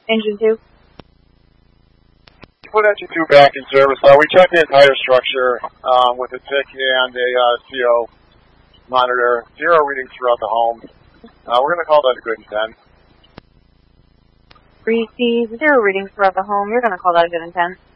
Engine 2. Put engine 2 back in service. We checked the entire structure with a tick and a CO monitor. 0 readings throughout the home. We're going to call that a good intent. Receive 0 readings throughout the home. You're going to call that a good intent.